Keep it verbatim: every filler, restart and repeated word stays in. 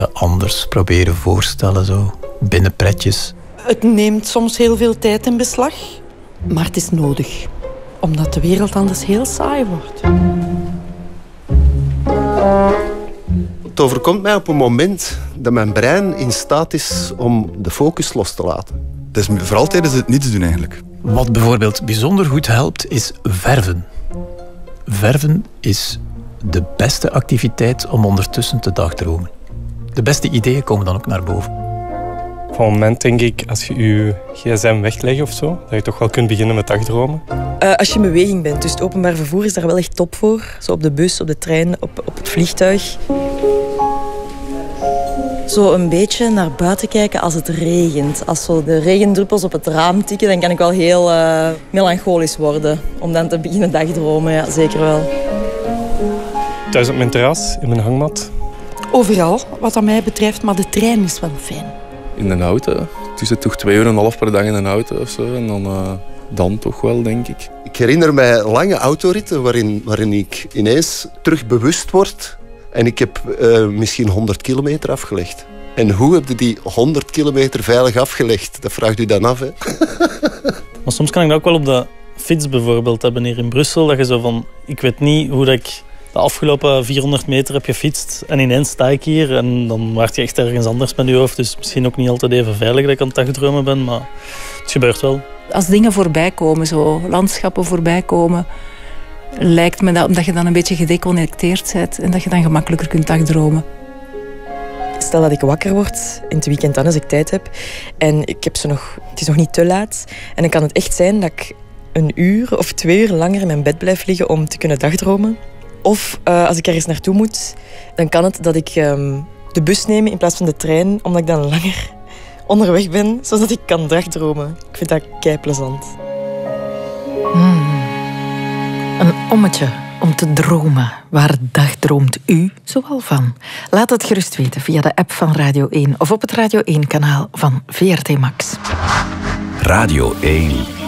Anders proberen voorstellen, zo. Binnen pretjes. Het neemt soms heel veel tijd in beslag, maar het is nodig. Omdat de wereld anders heel saai wordt. Het overkomt mij op een moment dat mijn brein in staat is om de focus los te laten. Het is vooral tijdens het niets doen eigenlijk. Wat bijvoorbeeld bijzonder goed helpt, is verven. Verven is de beste activiteit om ondertussen te dagdromen. De beste ideeën komen dan ook naar boven. Op een moment denk ik, als je je gsm weglegt of zo, dat je toch wel kunt beginnen met dagdromen. Uh, als je in beweging bent, dus het openbaar vervoer is daar wel echt top voor. Zo op de bus, op de trein, op, op het vliegtuig. Zo een beetje naar buiten kijken als het regent. Als zo de regendruppels op het raam tikken, dan kan ik wel heel uh, melancholisch worden. Om dan te beginnen dagdromen, ja, zeker wel. Thuis op mijn terras, in mijn hangmat. Overal, wat dat mij betreft, maar de trein is wel fijn. In een auto. Het is toch twee uur en een half per dag in een auto of zo. En dan, uh, dan toch wel, denk ik. Ik herinner mij lange autoritten waarin, waarin ik ineens terug bewust word. En ik heb uh, misschien honderd kilometer afgelegd. En hoe heb je die honderd kilometer veilig afgelegd? Dat vraagt u dan af, hè? Maar soms kan ik dat ook wel op de fiets bijvoorbeeld hebben hier in Brussel. Dat je zo van, ik weet niet hoe dat ik de afgelopen vierhonderd meter heb gefietst. En ineens sta ik hier en dan waart je echt ergens anders met je hoofd. Dus misschien ook niet altijd even veilig dat ik aan het dagdromen ben. Maar het gebeurt wel. Als dingen voorbij komen, zo landschappen voorbij komen, lijkt me dat omdat je dan een beetje gedeconnecteerd bent en dat je dan gemakkelijker kunt dagdromen. Stel dat ik wakker word in het weekend dan als ik tijd heb en ik heb zo nog, het is nog niet te laat en dan kan het echt zijn dat ik een uur of twee uur langer in mijn bed blijf liggen om te kunnen dagdromen. Of uh, als ik ergens naartoe moet, dan kan het dat ik um, de bus neem in plaats van de trein, omdat ik dan langer onderweg ben, zodat ik kan dagdromen. Ik vind dat keiplezant. Hmm. Een ommetje om te dromen. Waar dagdroomt u zoal van? Laat het gerust weten via de app van Radio één of op het Radio één-kanaal van V R T Max. Radio één.